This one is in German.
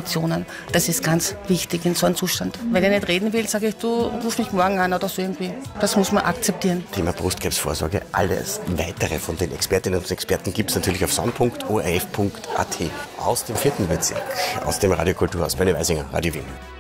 Informationen. Das ist ganz wichtig in so einem Zustand. Wenn ich nicht reden will, sage ich, du ruf mich morgen an oder so irgendwie. Das muss man akzeptieren. Thema Brustkrebsvorsorge. Alles Weitere von den Expertinnen und Experten gibt es natürlich auf sound.orf.at. Aus dem 4. Bezirk, aus dem Radio Kulturhaus, Benny Weisinger, Radio Wien.